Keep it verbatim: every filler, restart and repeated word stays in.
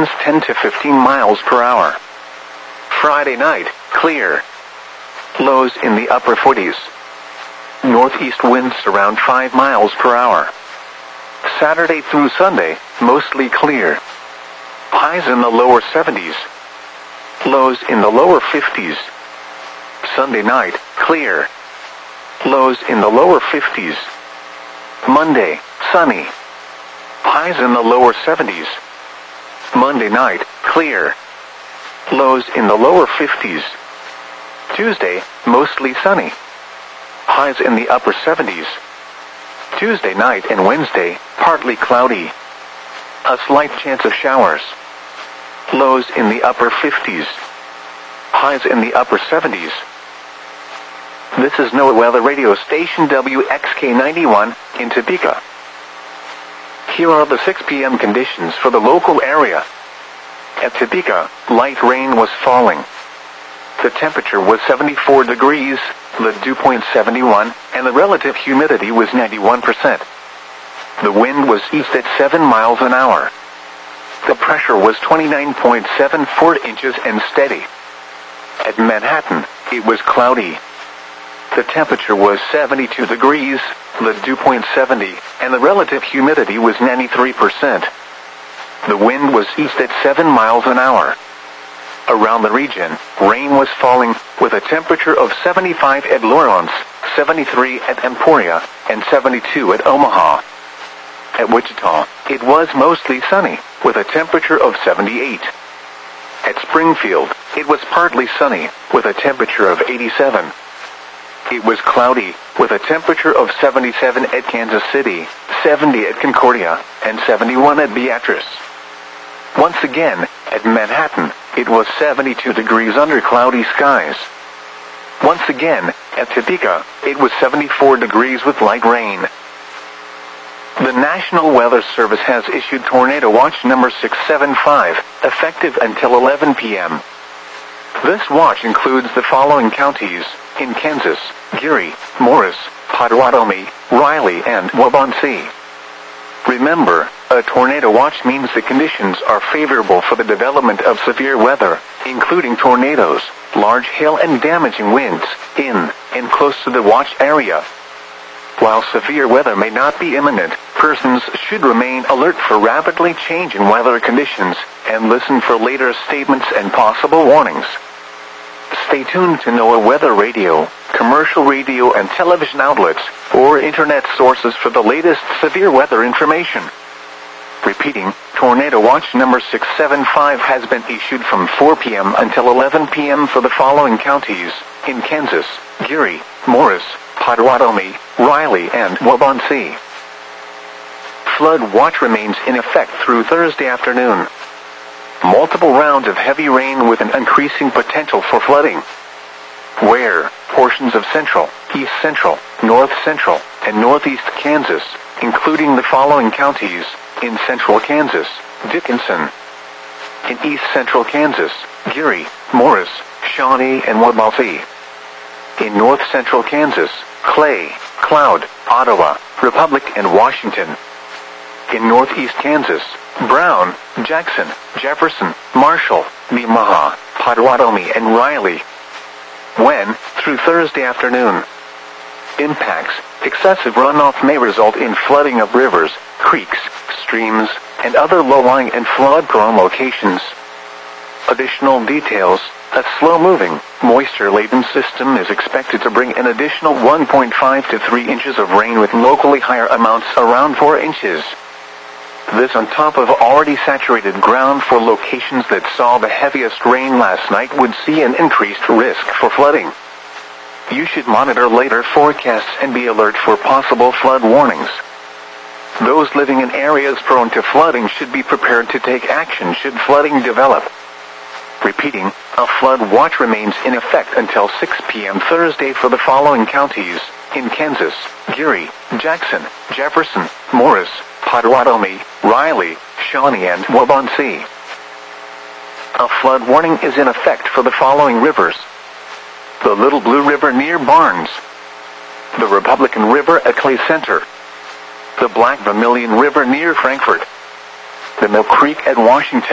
winds ten to fifteen miles per hour. Friday night, clear. Lows in the upper forties. Northeast winds around five miles per hour. Saturday through Sunday, mostly clear. Highs in the lower seventies. Lows in the lower fifties. Sunday night, clear. Lows in the lower fifties. Monday, sunny. Highs in the lower seventies. Monday night, clear. Lows in the lower fifties. Tuesday, mostly sunny. Highs in the upper seventies. Tuesday night and Wednesday, partly cloudy. A slight chance of showers. Lows in the upper fifties. Highs in the upper seventies. This is NOAA Weather Radio Station W X K ninety-one in Topeka. Here are the six p m conditions for the local area. At Topeka, light rain was falling. The temperature was seventy-four degrees, the dew point seventy-one, and the relative humidity was ninety-one percent. The wind was east at seven miles an hour. The pressure was twenty-nine point seven four inches and steady. At Manhattan, it was cloudy. The temperature was seventy-two degrees, the dew point seventy, and the relative humidity was ninety-three percent. The wind was east at seven miles an hour. Around the region, rain was falling, with a temperature of seventy-five at Lawrence, seventy-three at Emporia, and seventy-two at Omaha. At Wichita, it was mostly sunny, with a temperature of seventy-eight. At Springfield, it was partly sunny, with a temperature of eighty-seven. It was cloudy, with a temperature of seventy-seven at Kansas City, seventy at Concordia, and seventy-one at Beatrice. Once again, at Manhattan, it was seventy-two degrees under cloudy skies. Once again, at Topeka, it was seventy-four degrees with light rain. The National Weather Service has issued Tornado Watch number six seven five, effective until eleven p m This watch includes the following counties in Kansas: Geary, Morris, Potawatomi, Riley, and Waubonsee. Remember, a tornado watch means the conditions are favorable for the development of severe weather, including tornadoes, large hail and damaging winds, in and close to the watch area. While severe weather may not be imminent, persons should remain alert for rapidly changing weather conditions and listen for later statements and possible warnings. Stay tuned to NOAA Weather Radio, commercial radio and television outlets, or internet sources for the latest severe weather information. Repeating, Tornado Watch number six seven five has been issued from four p m until eleven p m for the following counties in Kansas: Geary, Morris, Potawatomi, Riley, and Waubonsee. Flood watch remains in effect through Thursday afternoon. Multiple rounds of heavy rain with an increasing potential for flooding. Where portions of central, east central, north central, and northeast Kansas, including the following counties in central Kansas: Dickinson. In east central Kansas, Geary, Morris, Shawnee, and Waubonsee. In north central Kansas, Clay, Cloud, Ottawa, Republic, and Washington. In northeast Kansas, Brown, Jackson, Jefferson, Marshall, Nemaha, Potawatomi, and Riley. When, through Thursday afternoon. Impacts: excessive runoff may result in flooding of rivers, creeks, streams, and other low-lying and flood-prone locations. Additional details: a slow-moving, moisture-laden system is expected to bring an additional one point five to three inches of rain with locally higher amounts around four inches. This on top of already saturated ground for locations that saw the heaviest rain last night would see an increased risk for flooding. You should monitor later forecasts and be alert for possible flood warnings. Those living in areas prone to flooding should be prepared to take action should flooding develop. Repeating, a flood watch remains in effect until six p m Thursday for the following counties in Kansas: Geary, Jackson, Jefferson, Morris, Potawatomi, Riley, Shawnee, and Waubonsee. A flood warning is in effect for the following rivers: the Little Blue River near Barnes, the Republican River at Clay Center, the Black Vermilion River near Frankfort, the Mill Creek at Washington,